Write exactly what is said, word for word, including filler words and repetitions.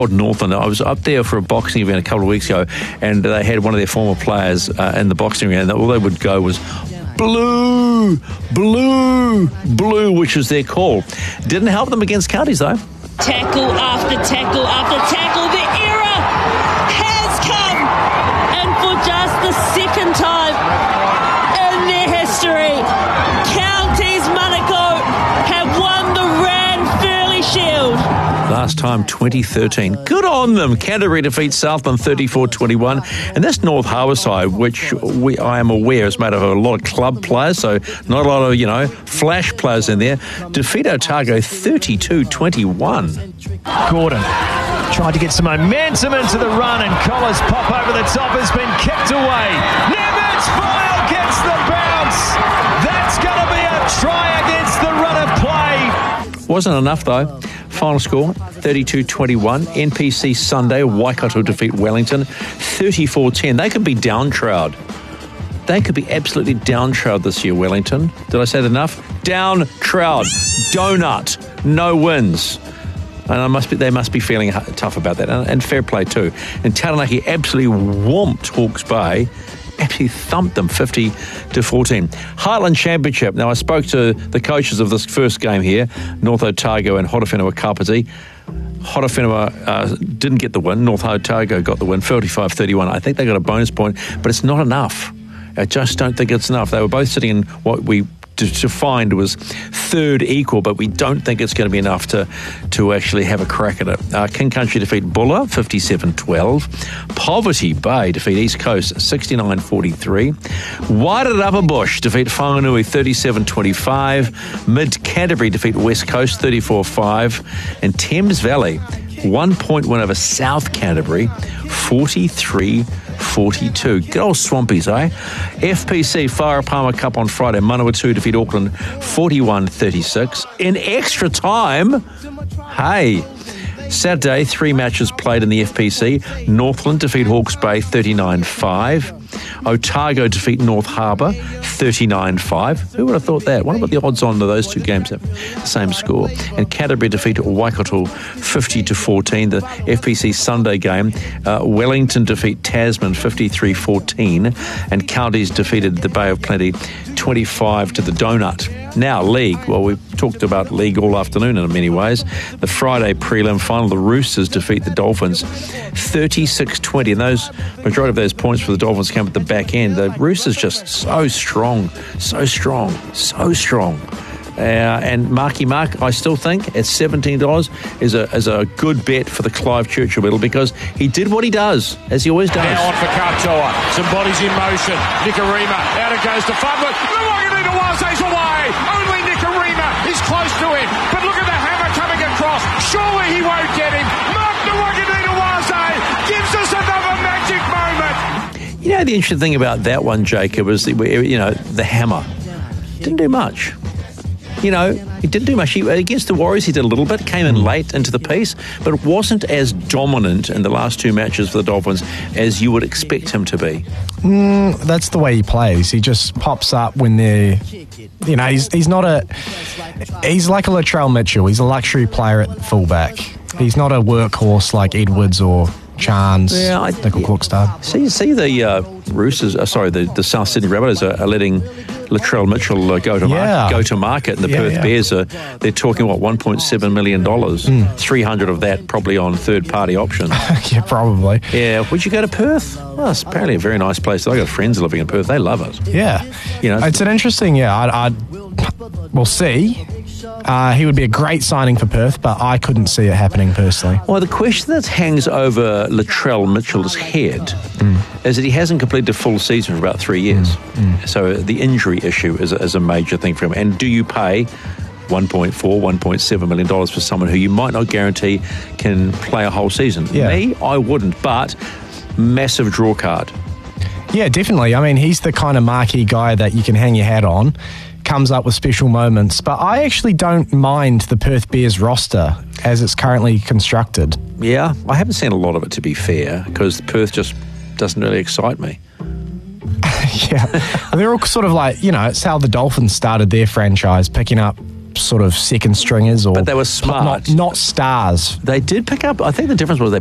Northland. I was up there for a boxing event a couple of weeks ago, and they had one of their former players uh, in the boxing ring, and all they would go was blue, blue, blue, which is their call. Didn't help them against Counties, though. Tackle after tackle after tackle. The era has come, and for just the second time in their history, Counties Manukau have won the Ranfurly Shield. Last time, twenty thirteen. Good on them. Canterbury defeats Southland thirty-four twenty-one. And this North Harbour side, which we, I am aware is made up of a lot of club players, so not a lot of, you know, flash players in there, defeat Otago thirty-two twenty-one. Gordon tried to get some momentum into the run, and Collars pop over the top has been kicked away. Nemitz File gets the bounce. That's going to be a try against the run of play. Wasn't enough, though. Final score, thirty-two twenty-one. N P C Sunday, Waikato defeat Wellington, thirty-four ten. They could be down-troud. They could be absolutely down-troud this year, Wellington. Did I say that enough? Down-troud. Donut. No wins. And I must be, they must be feeling tough about that. And, and fair play, too. And Taranaki absolutely whomped Hawke's Bay. Absolutely thumped them fifty to fourteen. Highland Championship. Now, I spoke to the coaches of this first game here, North Otago and Horowhenua Kapiti. Horowhenua uh, didn't get the win. North Otago got the win, forty-five thirty-one. I think they got a bonus point, but it's not enough. I just don't think it's enough. They were both sitting in what we defined was third equal, but we don't think it's going to be enough to, to actually have a crack at it. Uh, King Country defeat Buller, fifty-seven twelve. Poverty Bay defeat East Coast, sixty-nine forty-three. Wairarapa defeat Whanganui, thirty-seven twenty-five. Mid Canterbury defeat West Coast, thirty-four five. And Thames Valley, one point win over South Canterbury, forty-three forty-two. Good old Swampies, eh? F P C Wharepa Palmer Cup on Friday. Manawatu defeat Auckland, forty-one thirty-six. In extra time, hey, Saturday, three matches played in the F P C. Northland defeat Hawke's Bay, thirty-nine five. Otago defeat North Harbour, thirty-nine five. Who would have thought that? What about the odds on to those two games have the same score? And Canterbury defeat Waikato, fifty to fourteen. The F P C Sunday game, uh, Wellington defeat Tasman, fifty-three fourteen. And Counties defeated the Bay of Plenty, twenty-five to the donut. Now, League. Well, we've talked about League all afternoon in many ways. The Friday prelim final, the Roosters defeat the Dolphins, thirty-six twenty. And those majority of those points for the Dolphins come at the back end. The Roosters just so strong, so strong, so strong. Uh, and Marky Mark, I still think, at seventeen dollars is a is a good bet for the Clive Churchill medal, because he did what he does, as he always does. Now on for Katoa. Some bodies in motion. Nikarima. Out it goes to Fudwood. Luaganita Waze's away. Only Nikarima is close to it. But look at the hammer coming across. Surely he won't get him. Mark Luaganita Waze gives us another magic moment. You know, the interesting thing about that one, Jacob, is the, you know, the hammer didn't do much. You know, he didn't do much. He, against the Warriors, he did a little bit, came in late into the piece, but it wasn't as dominant in the last two matches for the Dolphins as you would expect him to be. Mm, that's the way he plays. He just pops up when they're, you know, he's he's not a, he's like a Latrell Mitchell. He's a luxury player at fullback. He's not a workhorse like Edwards or Chance, yeah, I, Nickel yeah. Corkstar. See, see the uh, Roosters, uh, sorry, the, the South Sydney Rabbitohs are, are letting Latrell Mitchell uh, go to yeah. market, go to market, and the yeah, Perth yeah. Bears are they're talking what one point seven million dollars, mm. three hundred of that probably on third party options. Yeah, probably. Yeah, would you go to Perth? Well, it's apparently a very nice place. I got friends living in Perth; they love it. Yeah, you know, it's an interesting. Yeah, I'd, I'd we'll see. Uh, he would be a great signing for Perth, but I couldn't see it happening personally. Well, the question that hangs over Latrell Mitchell's head mm. is that he hasn't completed a full season for about three years. Mm. Mm. So the injury issue is a, is a major thing for him. And do you pay one point four, one point seven million dollars for someone who you might not guarantee can play a whole season? Yeah. Me, I wouldn't, but massive draw card. Yeah, definitely. I mean, he's the kind of marquee guy that you can hang your hat on. Comes up with special moments, but I actually don't mind the Perth Bears roster as it's currently constructed. Yeah, I haven't seen a lot of it, to be fair, because Perth just doesn't really excite me. Yeah, they're all sort of like, you know, it's how the Dolphins started their franchise, picking up sort of second stringers, or But they were smart. not, not stars. They did pick up, I think the difference was they